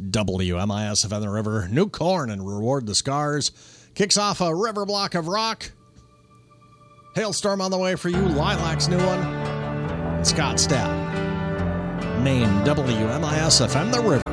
WMIS FM the River. New corn and reward the scars. Kicks off a river block of rock. Hailstorm on the way for you. Lilac's new one. And Scott Stapp. Maine WMIS FM the River.